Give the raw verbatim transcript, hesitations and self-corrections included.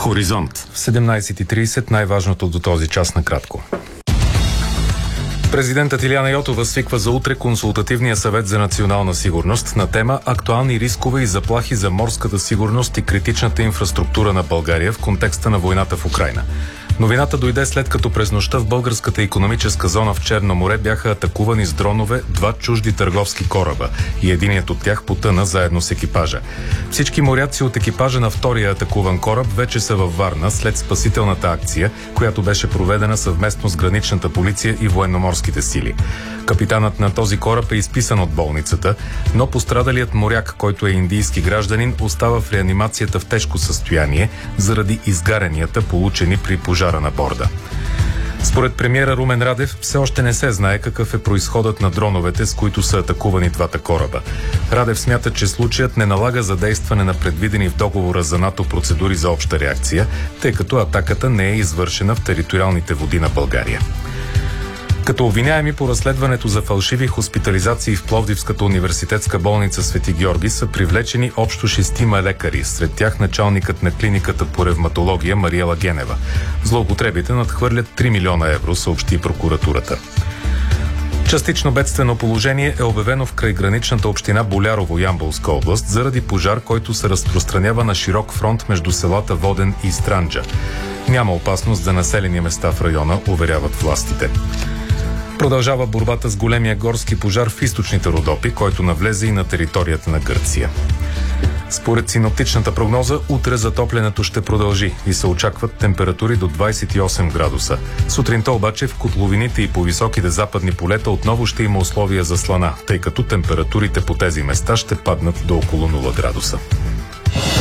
Хоризонт. В седемнайсет и трийсет най-важното до този час накратко. Президентът Илияна Йотова свиква за утре Консултативния съвет за национална сигурност на тема актуални рискове и заплахи за морската сигурност и критичната инфраструктура на България в контекста на войната в Украйна. Новината дойде след като през нощта в българската икономическа зона в Черно море бяха атакувани с дронове два чужди търговски кораба и единият от тях потъна заедно с екипажа. Всички моряци от екипажа на втория атакуван кораб вече са във Варна след спасителната акция, която беше проведена съвместно с граничната полиция и военноморските сили. Капитанът на този кораб е изписан от болницата, но пострадалият моряк, който е индийски гражданин, остава в реанимацията в тежко състояние заради изгарянията, получени при пожара на борда. Според премиера Румен Радев, все още не се знае какъв е произходът на дроновете, с които са атакувани двата кораба. Радев смята, че случаят не налага задействане на предвидени в договора за НАТО процедури за обща реакция, тъй като атаката не е извършена в териториалните води на България. Като обвиняеми по разследването за фалшиви хоспитализации в Пловдивската университетска болница Свети Георги са привлечени общо шестима лекари, сред тях началникът на клиниката по ревматология Мариела Генева. Злоупотребите надхвърлят три милиона евро, съобщи прокуратурата. Частично бедствено положение е обявено в крайграничната община Болярово, Ямболска област, заради пожар, който се разпространява на широк фронт между селата Воден и Странджа. Няма опасност за населени места в района, уверяват властите. Продължава борбата с големия горски пожар в източните Родопи, който навлезе и на територията на Гърция. Според синоптичната прогноза, утре затоплянето ще продължи и се очакват температури до двайсет и осем градуса. Сутринта обаче в котловините и по високите западни полета отново ще има условия за слана, тъй като температурите по тези места ще паднат до около нула градуса.